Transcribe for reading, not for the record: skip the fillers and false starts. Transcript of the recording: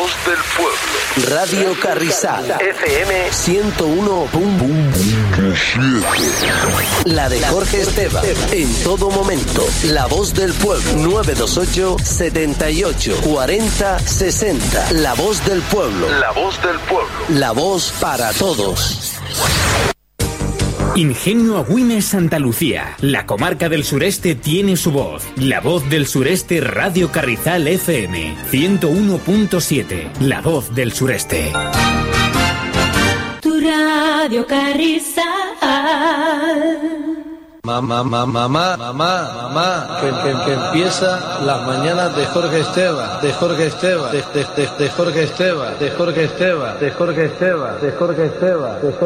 voz del pueblo. Radio Carrizal. FM 101.7. La de Jorge Esteban. En todo momento. La voz del pueblo. 928 78 40 60. La voz del pueblo. La voz del pueblo. La voz para todos. Ingenio Agüines Santa Lucía. La comarca del sureste tiene su voz. La voz del sureste, Radio Carrizal FM 101.7. La voz del sureste. Tu Radio Carrizal. Mamá, que empieza las mañanas de Jorge Esteban, de Jorge Esteban.